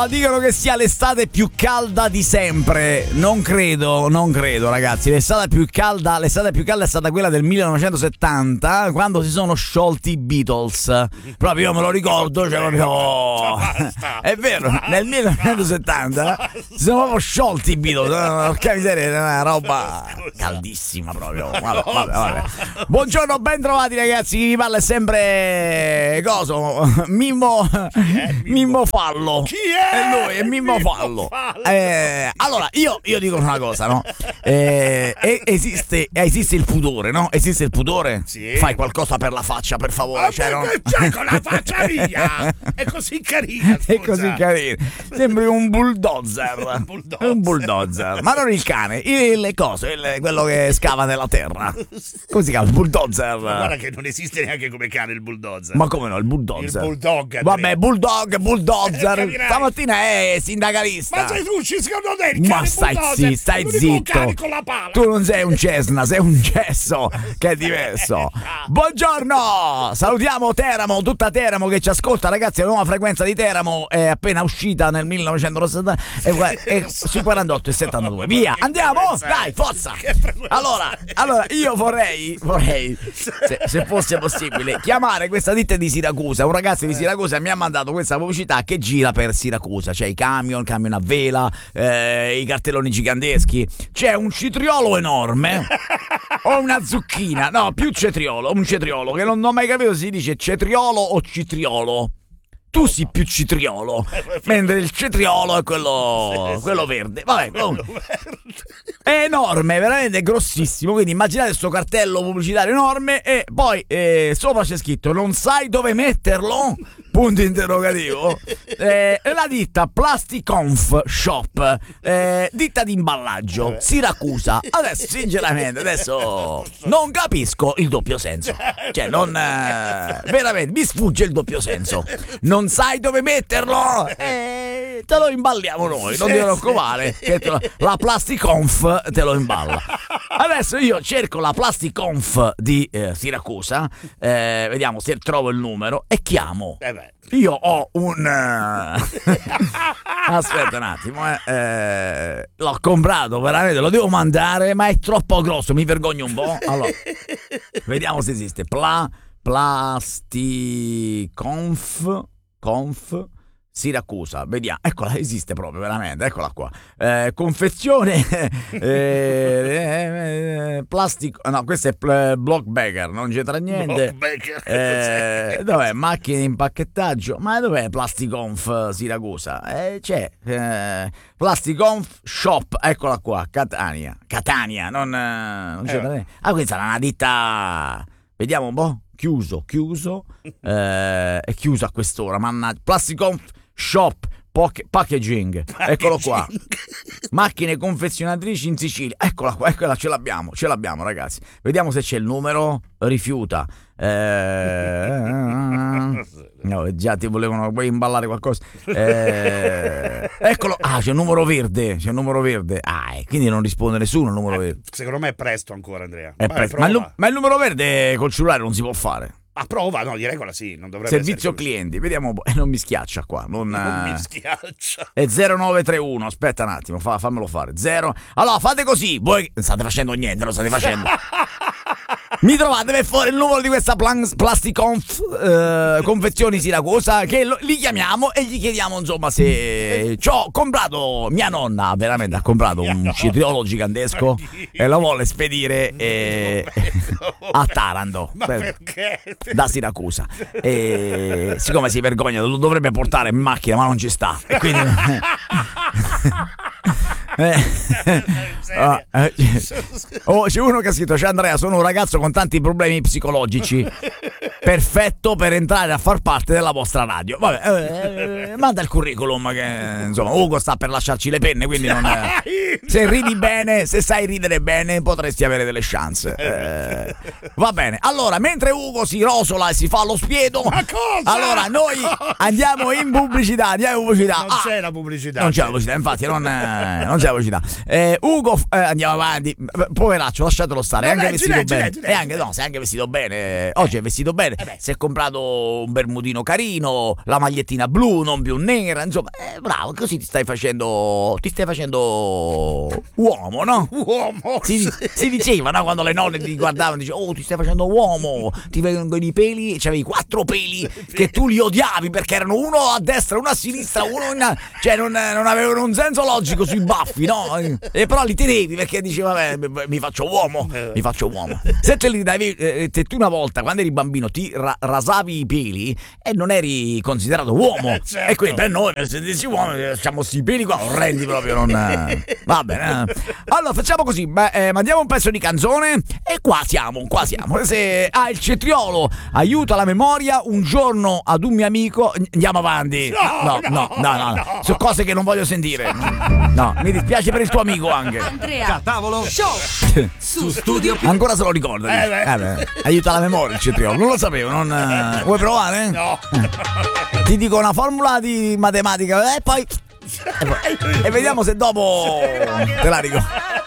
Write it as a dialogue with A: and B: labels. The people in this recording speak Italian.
A: Allora, dicono che sia l'estate più calda di sempre. Non credo, ragazzi. L'estate più calda è stata quella del 1970, quando si sono sciolti i Beatles. Proprio io me lo ricordo, cioè proprio. È vero, nel 1970 si sono proprio sciolti i Beatles. Porca miseria, è una roba caldissima proprio. Vabbè. Buongiorno, ben trovati ragazzi. Chi vi parla è sempre Mimmo Fallo.
B: Chi è?
A: Lui è Mimmo Fallo. Allora, io dico una cosa, no? Esiste il pudore, no? Esiste il pudore?
B: Sì.
A: Fai qualcosa per la faccia, per favore.
B: C'è con la faccia mia! È così carina.
A: È così carino. Sembri un bulldozer. Un bulldozer. Ma non il cane, le cose, quello che scava nella terra. Come si chiama? Il bulldozer.
B: Ma guarda che non esiste neanche come cane il bulldozer.
A: Ma come no, il bulldozer?
B: Il bulldog.
A: Vabbè, bulldozer. Stamattina è sindacalista.
B: Ma sei tu, secondo te il
A: Ma stai zitto.
B: Con la pala.
A: Tu non sei un Cessna, sei un gesso, che è diverso. Buongiorno, salutiamo Teramo, tutta Teramo che ci ascolta, ragazzi. La nuova frequenza di Teramo è appena uscita nel 1970 e sui 48 e 72. Via, andiamo, dai, forza. Allora io vorrei se fosse possibile chiamare questa ditta di Siracusa. Un ragazzo di Siracusa mi ha mandato questa pubblicità che gira per Siracusa. C'è i camion a vela, i cartelloni giganteschi. C'è un cetriolo enorme o una zucchina, no, più cetriolo, un cetriolo che non ho mai capito se si dice cetriolo o citriolo. Tu sei più citriolo, mentre il cetriolo è quello verde. Vabbè, è enorme, veramente grossissimo. Quindi immaginate questo cartello pubblicitario enorme e poi sopra c'è scritto: non sai dove metterlo? Punto interrogativo. La ditta Plasticonf Shop, ditta di imballaggio, Siracusa. Adesso, sinceramente, non capisco il doppio senso. Cioè, veramente mi sfugge il doppio senso. Non sai dove metterlo? Te lo imballiamo noi, non ti preoccupare, che la Plasticonf te lo imballa. Adesso io cerco la Plasticonf di Siracusa, vediamo se trovo il numero e chiamo. Io ho un aspetta un attimo, l'ho comprato, veramente lo devo mandare, ma è troppo grosso, mi vergogno un po'. Allora, vediamo se esiste. Plasticonf Siracusa, vediamo, eccola, esiste proprio, veramente, eccola qua. Confezione plastico, no, questo è Blockbaker, non c'entra niente. Dov'è? Macchine di impacchettaggio, ma dov'è Plasticonf Siracusa? C'è Plasticonf Shop, eccola qua, Catania, non c'entra niente. Ah, questa è una ditta, vediamo un po'. Chiuso, è chiuso a quest'ora, mannaggia. Plasticonf Shop Packaging, eccolo qua. Macchine confezionatrici in Sicilia, eccola qua, ce l'abbiamo ragazzi. Vediamo se c'è il numero. Rifiuta. No, già ti volevano poi imballare qualcosa. Eccolo. C'è un numero verde. Quindi non risponde nessuno il numero verde.
B: Secondo me è presto ancora, Andrea.
A: Ma il numero verde col cellulare non si può fare.
B: A prova, no, di regola sì, non dovrebbe
A: servizio clienti, vediamo un po'. Non mi schiaccia qua, non
B: mi schiaccia.
A: È 0931, aspetta un attimo, fammelo fare. Allora, fate così, voi non state facendo niente, lo state facendo. Mi trovate per fuori il numero di questa Plasticonf confezioni Siracusa, che li chiamiamo e gli chiediamo insomma se c'ho comprato, mia nonna veramente ha comprato un cetriolo gigantesco e lo vuole spedire a Taranto.
B: Ma perché?
A: Da Siracusa, e siccome si vergogna lo dovrebbe portare in macchina ma non ci sta e quindi c'è uno che ha scritto: c'è Andrea, sono un ragazzo con tanti problemi psicologici, perfetto per entrare a far parte della vostra radio. Vabbè, manda il curriculum, che insomma Ugo sta per lasciarci le penne, quindi non se ridi bene, se sai ridere bene, potresti avere delle chance. Va bene, allora mentre Ugo si rosola e si fa lo spiedo, allora noi andiamo in pubblicità.
B: Non c'è la pubblicità.
A: Non c'è la pubblicità, infatti non c'è la pubblicità. Ugo, andiamo avanti. Poveraccio, lasciatelo stare. È anche vestito bene. Sei anche vestito bene. Oggi è vestito bene. bene. Si è comprato un bermudino carino, la magliettina blu, non più nera, insomma, bravo, così ti stai facendo uomo, no?
B: Uomo.
A: Si diceva, no? Quando le nonne ti guardavano, dicevano, oh, ti stai facendo uomo, ti vengono i peli, c'avevi 4 peli che tu li odiavi perché erano uno a destra, uno a sinistra, uno cioè non avevano un senso logico sui baffi, no? E però li tenevi perché dicevi, vabbè, mi faccio uomo. Se te li davi, se tu una volta quando eri bambino ti rasavi i peli e non eri considerato uomo,
B: certo.
A: E quindi per noi se dici uomo facciamo sti peli qua orrendi proprio, non va bene. Allora facciamo così, mandiamo un pezzo di canzone e qua siamo. Se il cetriolo aiuta la memoria, un giorno ad un mio amico, andiamo avanti. No. Sono cose che non voglio sentire. No, mi dispiace per il tuo amico anche.
C: Andrea Tavolo Show su Studio Più.
A: Ancora se lo ricorda. Aiuta la memoria il cetriolo, non lo sapevo, vuoi provare?
B: No.
A: Ti dico una formula di matematica e poi e vediamo se dopo te la ricordo.